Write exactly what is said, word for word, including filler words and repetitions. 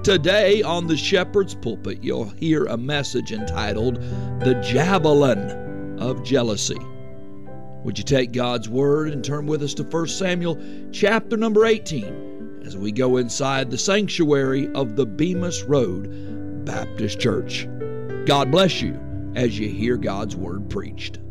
Today on the Shepherd's Pulpit, you'll hear a message entitled, The Javelin of Jealousy. Would you take God's Word and turn with us to First Samuel chapter number eighteen as we go inside the sanctuary of the Bemis Road Baptist Church. God bless you as you hear God's Word preached.